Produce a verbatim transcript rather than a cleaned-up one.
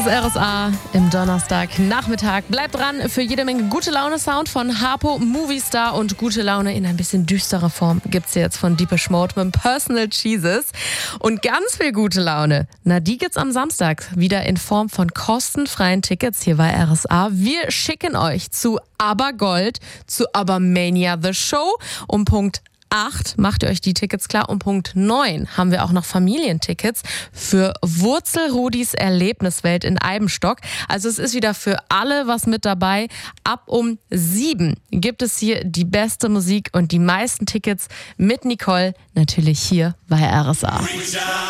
Das R S A im Donnerstagnachmittag. Bleibt dran für jede Menge gute Laune-Sound von Harpo, Movistar und gute Laune in ein bisschen düsterer Form gibt's jetzt von Depeche Mode mit Personal Jesus. Und ganz viel gute Laune, na die gibt's am Samstag wieder in Form von kostenfreien Tickets hier bei R S A. Wir schicken euch zu Abergold, zu Abermania The Show um Punkt acht macht ihr euch die Tickets klar. Um Punkt neun haben wir auch noch Familientickets für Wurzelrudis Erlebniswelt in Eibenstock. Also es ist wieder für alle was mit dabei. Ab um sieben gibt es hier die beste Musik und die meisten Tickets mit Nicole natürlich hier bei R S A.